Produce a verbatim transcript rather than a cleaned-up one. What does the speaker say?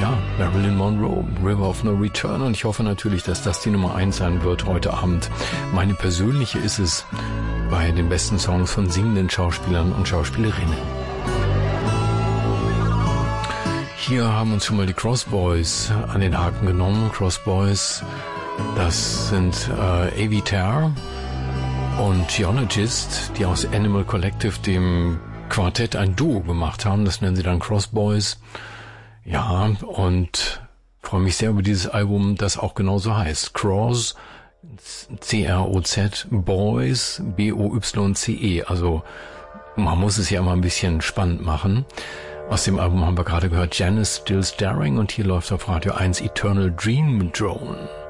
Ja, Marilyn Monroe, River of No Return, und ich hoffe natürlich, dass das die Nummer eins sein wird heute Abend. Meine persönliche ist es bei den besten Songs von singenden Schauspielern und Schauspielerinnen. Hier haben uns schon mal die Cross Boys an den Haken genommen. Cross Boys, das sind äh, Avitar und Geologist, die aus Animal Collective, dem Quartett, ein Duo gemacht haben. Das nennen sie dann Cross Boys. Ja, und freue mich sehr über dieses Album, das auch genauso heißt. Cross, C R O Z, Boys, B O Y C E. Also man muss es ja immer ein bisschen spannend machen. Aus dem Album haben wir gerade gehört Janice Still Staring, und hier läuft auf Radio eins Eternal Dream Drone.